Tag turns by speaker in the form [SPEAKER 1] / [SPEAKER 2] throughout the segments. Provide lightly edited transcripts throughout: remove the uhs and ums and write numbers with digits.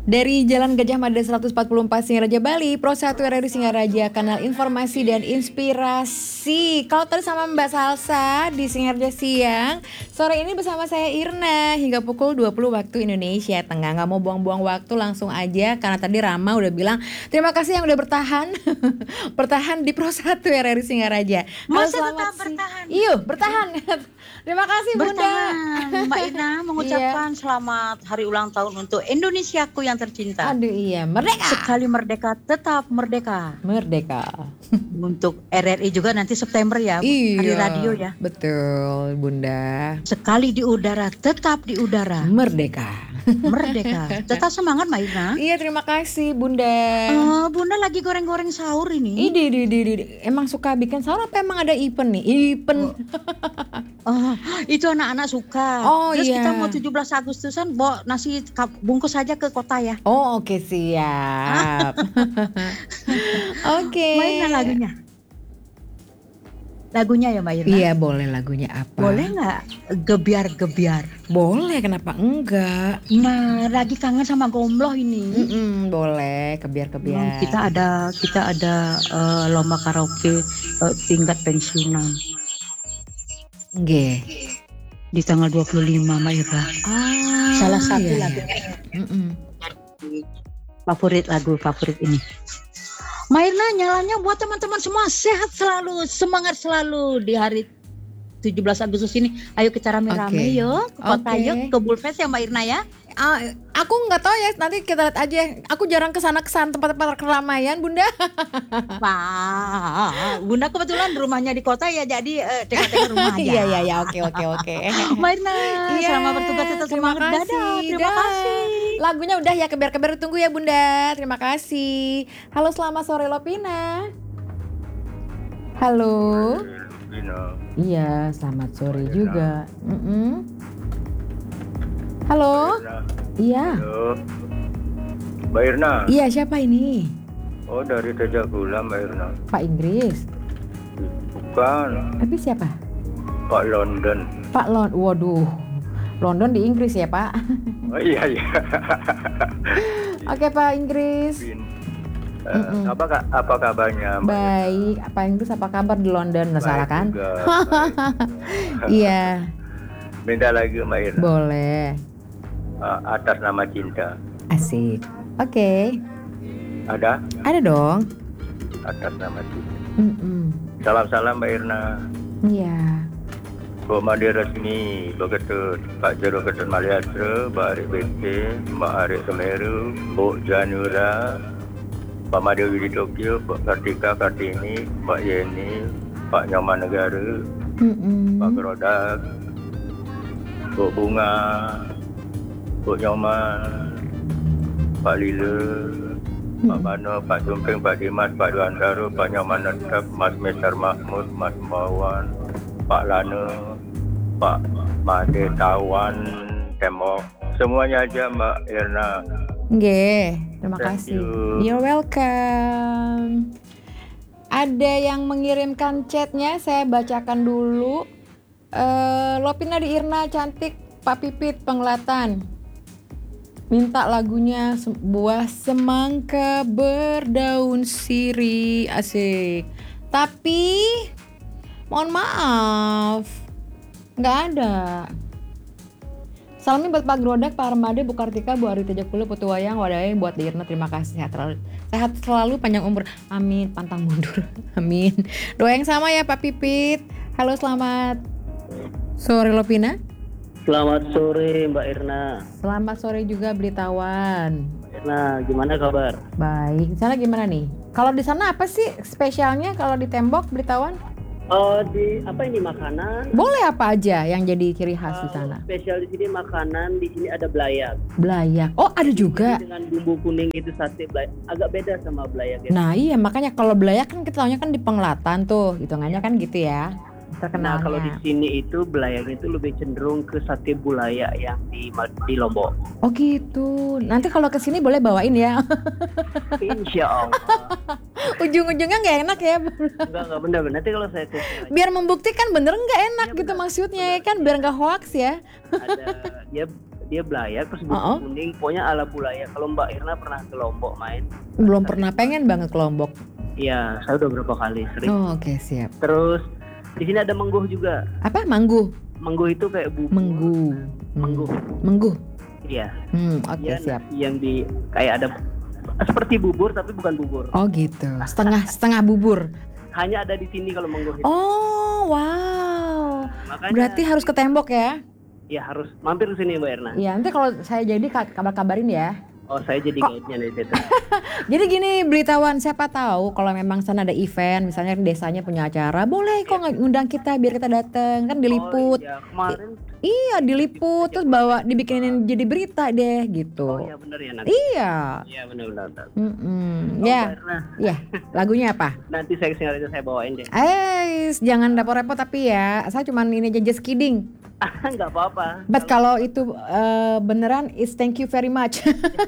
[SPEAKER 1] Dari Jalan Gajah Mada 144 Singaraja Bali, Pro 1 RRI Singaraja, kanal informasi dan inspirasi. Kalau tadi sama Mbak Salsa di Singaraja Siang, sore ini bersama saya Irna hingga pukul 20 waktu Indonesia Tengah. Gak mau buang-buang waktu, langsung aja karena tadi Rama udah bilang terima kasih yang udah bertahan bertahan di Pro 1 RRI Singaraja.
[SPEAKER 2] Masa tetap bertahan?
[SPEAKER 1] Iya, bertahan. Terima kasih Bunda.
[SPEAKER 2] Bertahan. Mbak Ina mengucapkan selamat hari ulang tahun untuk Indonesiaku yang tercinta.
[SPEAKER 1] Aduh iya, merdeka.
[SPEAKER 2] Sekali merdeka, tetap merdeka.
[SPEAKER 1] Merdeka.
[SPEAKER 2] Untuk RRI juga nanti September ya,
[SPEAKER 1] Iya,
[SPEAKER 2] hari radio ya.
[SPEAKER 1] Betul Bunda.
[SPEAKER 2] Sekali di udara, tetap di udara.
[SPEAKER 1] Merdeka.
[SPEAKER 2] Merdeka. Tetap semangat Mbak Ina.
[SPEAKER 1] Iya, terima kasih Bunda.
[SPEAKER 2] Bunda lagi goreng-goreng sahur ini.
[SPEAKER 1] Idi. Emang suka bikin sahur apa emang ada event nih? Event.
[SPEAKER 2] Itu anak-anak suka. Terus kita mau 17 Agustusan bawa nasi bungkus saja ke kota ya.
[SPEAKER 1] Oh, oke, siap. Oke.
[SPEAKER 2] Mainan lagunya. Lagunya ya Mbak Irna?
[SPEAKER 1] Iya, boleh lagunya apa?
[SPEAKER 2] Boleh nggak? Gebiar-gebiar.
[SPEAKER 1] Boleh, kenapa enggak?
[SPEAKER 2] Nah, lagi kangen sama Gombloh ini.
[SPEAKER 1] Boleh, kebiar-kebiar.
[SPEAKER 2] Kita ada lomba karaoke tingkat pensiunan.
[SPEAKER 1] Nggih.
[SPEAKER 2] Di tanggal 25 Mbak Irna. Salah satu lagunya. Lagu favorit ini. Mbak Irna, nyalanya buat teman-teman semua sehat selalu, semangat selalu di hari 17 Agustus ini. Ayo kita rame-rame yuk ke kota yuk, ke Bulfest ya Mbak Irna ya.
[SPEAKER 1] Aku nggak tahu ya, nanti kita lihat aja. Aku jarang kesana tempat-tempat keramaian Bunda.
[SPEAKER 2] Wah, Bunda kebetulan rumahnya di kota ya, jadi tengah-tengah rumah aja.
[SPEAKER 1] Iya, oke.
[SPEAKER 2] Mbak Irna, selamat bertugas, tetap semangat. Dadah, terima kasih.
[SPEAKER 1] Lagunya udah ya, kebiar-kebiar tunggu ya Bunda. Terima kasih. Halo, selamat sore Lopina. Halo. Iya, selamat sore juga. Halo. Iya.
[SPEAKER 3] Halo. Mbak Irna.
[SPEAKER 1] Iya, siapa ini?
[SPEAKER 3] Oh, dari Tejagula Mbak Irna.
[SPEAKER 1] Pak Inggris.
[SPEAKER 3] Bukan.
[SPEAKER 1] Tapi siapa?
[SPEAKER 3] Pak London.
[SPEAKER 1] Pak Waduh. London di Inggris ya, Pak?
[SPEAKER 3] Oh iya.
[SPEAKER 1] Oke, Pak Inggris.
[SPEAKER 3] Apa kabarnya Mbak?
[SPEAKER 1] Baik, Pak Inggris apa kabar di London? Nggak salah kan? Iya.
[SPEAKER 3] Minta lagi Mbak Irna.
[SPEAKER 1] Boleh.
[SPEAKER 3] Atas nama cinta.
[SPEAKER 1] Asik. Oke.
[SPEAKER 3] Ada?
[SPEAKER 1] Ada dong.
[SPEAKER 3] Atas nama cinta.
[SPEAKER 1] Salam-salam
[SPEAKER 3] Mbak Irna.
[SPEAKER 1] Iya.
[SPEAKER 3] Bu Madi Resmi, begitu Pak Jero Ketan Maliasra, Mbak Arik BT, Mbak Arik Semeru, Bu Janura, Pak Madewi di Tokyo, Pak Kartika Kartini, Mbak Yeni, Pak Nyoman Negara, Pak Gerodak, Bu Bunga, Bu Nyoman, Pak Lila, Pak Mano, Pak Jumping, Pak Dimas, Pak Duantaro, Pak Nyoman Netap, Mas Mesar Mahmud, Mas Mawan, Pak Lano, Pak Made Tawan, Tembok, semuanya aja Mbak Irna.
[SPEAKER 1] Nggih, terima
[SPEAKER 3] Thank
[SPEAKER 1] kasih.
[SPEAKER 3] you.
[SPEAKER 1] You're welcome. Ada yang mengirimkan chatnya, saya bacakan dulu. Lopina di Irna cantik, Pak Pipit Penglatan. Minta lagunya Buah Semangka Berdaun Sirih, asik. Tapi mohon maaf, nggak ada. Salamnya buat Pak Grodak, Pak Armade, Bu Kartika, Bu Ari Tejakula, Putu Wayang, Wadai, buat Dirna, terima kasih. Sehat selalu, panjang umur. Amin, pantang mundur. Amin. Doa yang sama ya Pak Pipit. Halo, selamat sore Lopina.
[SPEAKER 4] Selamat sore Mbak Irna.
[SPEAKER 1] Selamat sore juga Blitawan.
[SPEAKER 4] Mbak Irna, gimana kabar?
[SPEAKER 1] Baik, di sana gimana nih? Kalau di sana apa sih spesialnya kalau di Tembok Blitawan?
[SPEAKER 4] Di apa ini makanan?
[SPEAKER 1] Boleh apa aja yang jadi ciri khas di sana?
[SPEAKER 4] Spesial di sini makanan, di sini ada belayak.
[SPEAKER 1] Belayak. Oh, ada juga.
[SPEAKER 4] Dengan bumbu kuning itu sate belayak. Agak beda sama belayak ya.
[SPEAKER 1] Nah, iya makanya kalau belayak kan kita tahunya kan di Penglatan tuh, hitungannya kan gitu ya. Terkenalnya.
[SPEAKER 4] Nah, kalau di sini itu belayaknya itu lebih cenderung ke sate bulayak yang di Lombok.
[SPEAKER 1] Oh gitu. Nanti kalau kesini boleh bawain ya.
[SPEAKER 4] Insya Allah.
[SPEAKER 1] Ujung-ujungnya nggak enak ya.
[SPEAKER 4] Enggak benar. Nanti kalau saya tes
[SPEAKER 1] Biar membuktikan bener nggak enak
[SPEAKER 4] Ya,
[SPEAKER 1] gitu
[SPEAKER 4] benar.
[SPEAKER 1] maksudnya kan, biar nggak hoax ya.
[SPEAKER 4] ada ya dia Belayak terus
[SPEAKER 1] Oh,
[SPEAKER 4] bubur kuning, pokoknya ala Bulayak. Kalau Mbak Irna pernah ke Lombok main?
[SPEAKER 1] belum pernah, pengen banget ke Lombok.
[SPEAKER 4] Iya, saya udah berapa kali sering.
[SPEAKER 1] Oh, oke, siap.
[SPEAKER 4] Terus di sini ada mengguh juga.
[SPEAKER 1] Apa manggu?
[SPEAKER 4] Mengguh itu kayak bubur.
[SPEAKER 1] Menggu.
[SPEAKER 4] Mengguh.
[SPEAKER 1] Menggu.
[SPEAKER 4] Iya.
[SPEAKER 1] Oke,
[SPEAKER 4] Dia
[SPEAKER 1] siap.
[SPEAKER 4] nasi yang di kayak ada seperti bubur tapi bukan bubur.
[SPEAKER 1] Oh gitu, setengah bubur.
[SPEAKER 4] Hanya ada di sini kalau mengguh itu.
[SPEAKER 1] Oh wow,
[SPEAKER 4] Makanya
[SPEAKER 1] berarti harus ke tembok ya?
[SPEAKER 4] ya harus mampir ke sini Mbak Erna.
[SPEAKER 1] Iya, nanti kalau saya jadi kabar-kabarin ya.
[SPEAKER 4] Oh, saya jadi guide-nya dari situ.
[SPEAKER 1] Jadi gini, Belitawan, siapa tahu kalau memang sana ada event, misalnya desanya punya acara, boleh kok ngundang kita biar kita dateng, kan diliput.
[SPEAKER 4] Oh, iya, kemarin.
[SPEAKER 1] Iya, diliput terus bawa dibikinin jadi berita deh gitu.
[SPEAKER 4] Oh, iya benar ya nanti.
[SPEAKER 1] Iya.
[SPEAKER 4] Iya benar.
[SPEAKER 1] Ya,
[SPEAKER 4] Mbak Erna,
[SPEAKER 1] ya. Lagunya apa?
[SPEAKER 4] nanti saya kesini itu saya bawain deh.
[SPEAKER 1] Jangan repot-repot tapi ya. Saya cuman ini aja, just kidding.
[SPEAKER 4] Nggak apa-apa.
[SPEAKER 1] But kalau itu beneran, is thank you very much.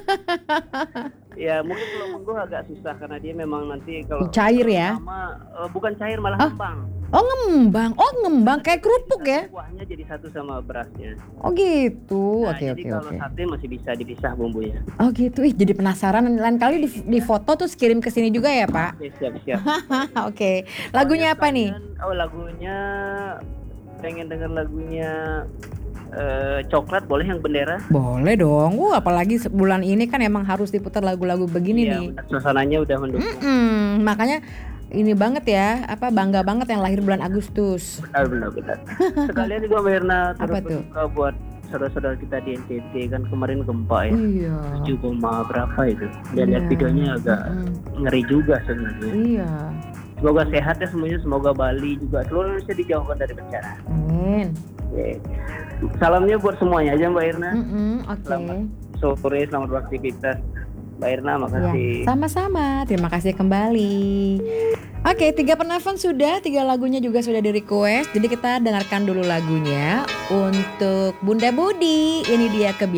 [SPEAKER 4] Ya mungkin kalau mengguh agak susah karena dia memang nanti kalau
[SPEAKER 1] Cair ya?
[SPEAKER 4] bukan cair malah ngembang.
[SPEAKER 1] Oh ngembang kayak kerupuk ya?
[SPEAKER 4] Kuahnya jadi satu sama berasnya.
[SPEAKER 1] Oh gitu,
[SPEAKER 4] Nah,
[SPEAKER 1] oke.
[SPEAKER 4] jadi kalau sate masih bisa dipisah bumbunya.
[SPEAKER 1] Oh gitu, jadi penasaran. Lain kali di foto terus kirim ke sini juga ya Pak?
[SPEAKER 4] Oke, siap.
[SPEAKER 1] Oke, lagunya apa nih?
[SPEAKER 4] Oh lagunya pengen denger lagunya Coklat boleh yang Bendera?
[SPEAKER 1] Boleh dong, apalagi bulan ini kan emang harus diputar lagu-lagu begini
[SPEAKER 4] Iya,
[SPEAKER 1] nih.
[SPEAKER 4] suasananya udah mendukung.
[SPEAKER 1] Makanya ini banget ya, bangga banget yang lahir bulan Agustus.
[SPEAKER 4] Benar. Sekalian juga Mbak Erna
[SPEAKER 1] Apa tuh?
[SPEAKER 4] berduka buat saudara-saudara kita di NTT kan kemarin gempa ya.
[SPEAKER 1] Iya.
[SPEAKER 4] 7, berapa itu? Dan lihat videonya agak ngeri juga sebenarnya.
[SPEAKER 1] Iya.
[SPEAKER 4] Semoga sehat ya semuanya, semoga Bali juga seluruh Indonesia dijauhkan dari bencana.
[SPEAKER 1] Amin.
[SPEAKER 4] Oke. Salamnya buat semuanya aja Mbak Irna.
[SPEAKER 1] Oke.
[SPEAKER 4] Selamat sore, selamat beraktivitas. Mbak Irna, makasih.
[SPEAKER 1] Ya, sama-sama. Terima kasih kembali. Oke, 3 penelpon sudah, 3 lagunya juga sudah di request. Jadi kita dengarkan dulu lagunya untuk Bunda Budi. Ini dia